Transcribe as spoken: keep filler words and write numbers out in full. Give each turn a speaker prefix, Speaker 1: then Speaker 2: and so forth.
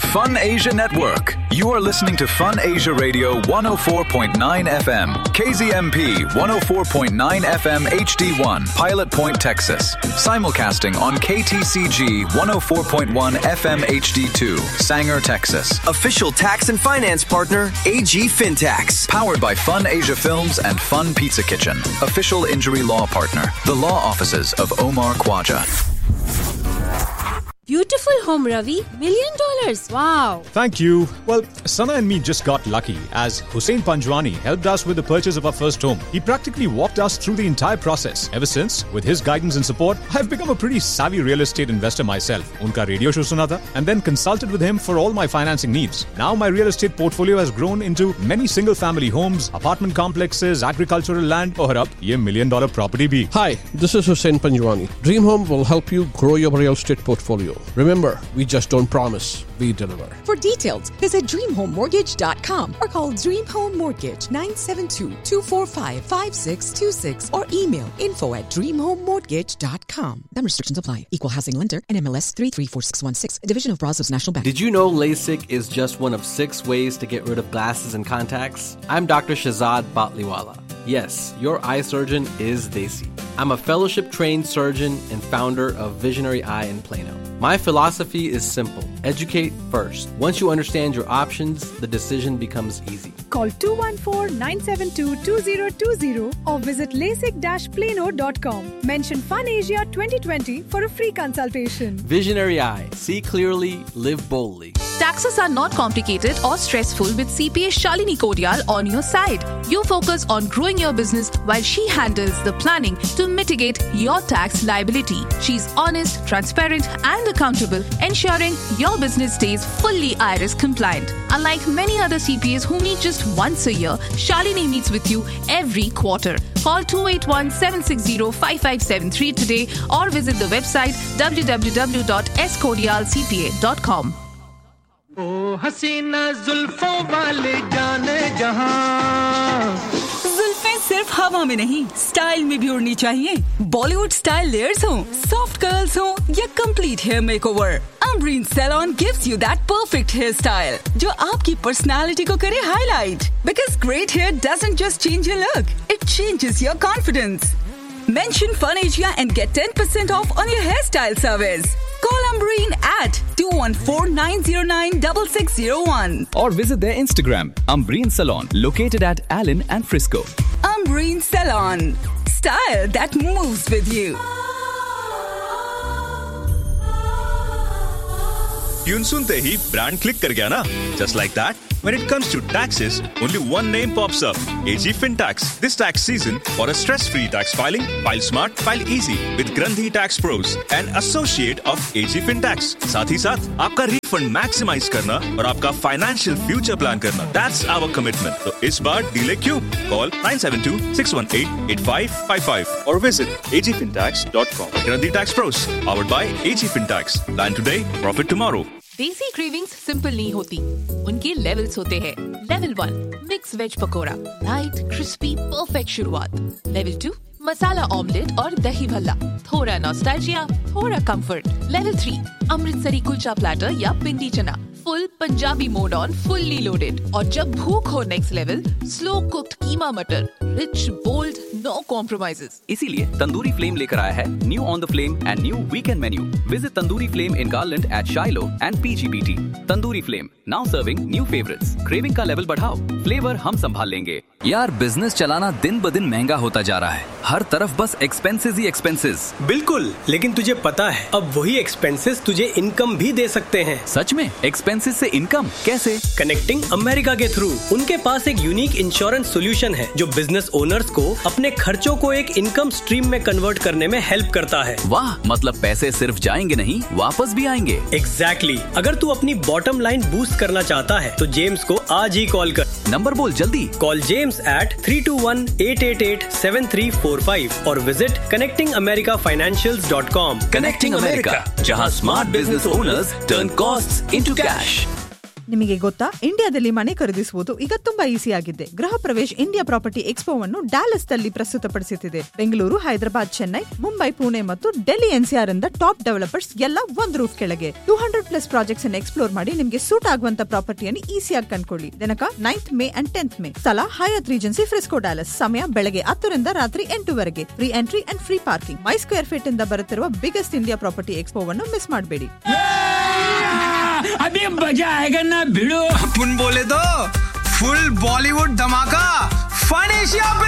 Speaker 1: Fun Asia Network. You are listening to Fun Asia Radio one oh four point nine F M, K Z M P one oh four point nine F M H D one, Pilot Point, Texas. Simulcasting on K T C G one oh four point one F M H D two, Sanger, Texas.
Speaker 2: Official tax and finance partner, A G Fintax.
Speaker 1: Powered by Fun Asia Films and Fun Pizza Kitchen. Official injury law partner, the law offices of Omar Khwaja.
Speaker 3: Beautiful home, Ravi. Million dollars. Wow.
Speaker 4: Thank you. Well, Sana and me just got lucky as Hussein Panjwani helped us with the purchase of our first home. He practically walked us through the entire process. Ever since, with his guidance and support, I've become a pretty savvy real estate investor myself. Unka radio show suna tha, and then consulted with him for all my financing needs. Now my real estate portfolio has grown into many single-family homes, apartment complexes, agricultural land, और अब ये million dollar property भी.
Speaker 5: Hi, this is Hussein Panjwani. Dream Home will help you grow your real estate portfolio. Remember, we just don't promise, we deliver.
Speaker 6: For details, visit dream home mortgage dot com or call Dream Home Mortgage nine seven two, two four five, five six two six or email info at dream home mortgage dot com. Some restrictions apply. Equal housing lender and M L S three three four six one six, a division of Brazos National Bank.
Speaker 7: Did you know LASIK is just one of six ways to get rid of glasses and contacts? I'm Doctor Shahzad Batliwala. Yes, your eye surgeon is Desi. I'm a fellowship-trained surgeon and founder of Visionary Eye in Plano. My philosophy is simple. Educate first. Once you understand your options, the decision becomes easy.
Speaker 8: Call two one four, nine seven two, two zero two zero or visit lasik dash plano dot com. Mention FunAsia twenty twenty for a free consultation.
Speaker 7: Visionary Eye. See clearly, live boldly.
Speaker 9: Taxes are not complicated or stressful with C P A Shalini Kodial on your side. You focus on growing your business while she handles the planning to mitigate your tax liability. She's honest, transparent, and accountable, ensuring your business stays fully I R S compliant. Unlike many other C P As who meet just once a year, Shalini meets with you every quarter. Call two eight one, seven six zero, five five seven three today or visit the website w w w dot s kodial c p a dot com.
Speaker 10: ओ हसीना जुल्फों वाले जाने जहां
Speaker 11: जुल्फें सिर्फ हवा में नहीं style में भी उड़नी चाहिए बॉलीवुड स्टाइल लेयर्स हो सॉफ्ट कर्ल्स हो या complete hair makeover Ambreen salon gives you that perfect hair style जो आपकी पर्सनालिटी को करे highlight because great hair doesn't just change your look it changes your confidence Mention FunAsia and get ten percent off on your hairstyle service. Call Umbreen at two one four, nine zero nine, six six zero one.
Speaker 12: Or visit their Instagram, Umbreen Salon, located at Allen and Frisco.
Speaker 11: Umbreen Salon. Style that moves with you.
Speaker 13: Tune सुनते ही brand click कर गया ना? Just like that. When it comes to taxes, only one name pops up. A G Fintax. This tax season, for a stress-free tax filing, file smart, file easy with Grandhi Tax Pros, an associate of A G Fintax. साथ ही साथ आपका refund maximize करना और आपका financial future plan करना. That's our commitment. तो इस बार delay क्यों? Call nine seven two, six one eight, eight five five five or visit a g fintax dot com. Grandhi Tax Pros, powered by A G Fintax. Plan today, profit tomorrow.
Speaker 9: देसी cravings simple नहीं होती, उनके levels होते हैं। Level one mix veg pakora, light crispy perfect शुरुआत। Level two मसाला omelette और दही भल्ला, थोड़ा नॉस्टैल्जिया, थोड़ा comfort. Level three Amritsari kulcha platter या पिंडी चना, full Punjabi mode on, fully loaded. और जब भूख हो नेक्स्ट लेवल, स्लो कुक्ड कीमा मटर, रिच बोल्ड, नो कॉम्प्रोमाइजेस।
Speaker 12: इसीलिए तंदूरी फ्लेम लेकर आया है new on the flame and new weekend menu. Visit tandoori flame in garland eight शाइलो and P G B T. Tandoori flame now serving new favourites. Craving का level बढ़ाओ, flavour हम संभाल लेंगे।
Speaker 14: यार बिजनेस चलाना दिन ब दिन महंगा होता जा रहा है, हर तरफ बस एक्सपेंसेस ही एक्सपेंसेस।
Speaker 15: बिल्कुल, लेकिन तुझे पता है अब वही एक्सपेंसेस तुझे इनकम भी दे सकते हैं।
Speaker 14: सच में? एक्सपेंसेस से इनकम कैसे?
Speaker 15: कनेक्टिंग अमेरिका के थ्रू। उनके पास एक यूनिक इंश्योरेंस सोल्यूशन है जो बिजनेस ओनर्स को अपने खर्चों को एक इनकम स्ट्रीम में कन्वर्ट करने में हेल्प करता है।
Speaker 14: वाह, मतलब पैसे सिर्फ जाएंगे नहीं, वापस भी आएंगे।
Speaker 15: Exactly exactly. अगर तू अपनी बॉटम लाइन बूस्ट करना चाहता है तो जेम्स को आज ही कॉल कर।
Speaker 14: नंबर बोल जल्दी।
Speaker 15: Call James eight three to one, eight eight eight, seven three four five और visit connecting America financials dot com.
Speaker 14: Connecting America, जहां smart business owners turn costs into cash.
Speaker 16: ನಿಮಗೆ ಗೊತ್ತಾ, ಇಂಡಿಯಾದಲ್ಲಿ ಮನೆ ಖರೀದಿಸುವುದು ಈಗ ತುಂಬಾ ಈಸಿ ಆಗಿದೆ. ಗೃಹ ಪ್ರವೇಶ್ ಇಂಡಿಯಾ ಪ್ರಾಪರ್ಟಿ ಎಕ್ಸ್ಪೋವನ್ನು ಡ್ಯಾಲಸ್ ನಲ್ಲಿ ಪ್ರಸ್ತುತಪಡಿಸುತ್ತಿದೆ. ಬೆಂಗಳೂರು, ಹೈದರಾಬಾದ್, ಚೆನ್ನೈ, ಮುಂಬೈ, ಪುಣೆ ಮತ್ತು ಡೆಲ್ಲಿ ಎನ್ಸಿಆರ್ ಇಂದ ಟಾಪ್ ಡೆವಲಪರ್ಸ್ ಎಲ್ಲ ಒಂದು ರೂಫ್ ಕೆಳಗೆ ಟೂ ಹಂಡ್ರೆಡ್ ಪ್ಲಸ್ ಪ್ರಾಜೆಕ್ಟ್ಸ್ ಅನ್ನು ಎಕ್ಸ್ಪ್ಲೋರ್ ಮಾಡಿ ನಿಮಗೆ ಸೂಟ್ ಆಗುವಂತ ಪ್ರಾಪರ್ಟಿಯನ್ನು ಈಸಿಯಾಗಿ ಕಂಡುಕೊಳ್ಳಿ. ದಿನಾಂಕ ninth May and tenth May. ಸ್ಥಳ ಹಯಾತ್ ರೀಜೆನ್ಸಿ ಫ್ರಿಸ್ಕೋ ಡ್ಯಾಲಸ್. ಸಮಯ ಬೆಳಗ್ಗೆ ಹತ್ತರಿಂದ ರಾತ್ರಿ ಎಂಟುವರೆಗೆ. Free entry and free parking. My square feet ಇಂದ ಬರುತ್ತಿರುವ ಬಿಗ್ಗೆಸ್ಟ್ ಇಂಡಿಯಾ ಪ್ರಾಪರ್ಟಿ ಎಕ್ಸ್ಪೋವನ್ನು ಮಿಸ್ ಮಾಡಬೇಡಿ.
Speaker 17: अभी मजा आएगा ना भिड़ो.
Speaker 2: अपन बोले तो फुल बॉलीवुड धमाका फन एशिया पे.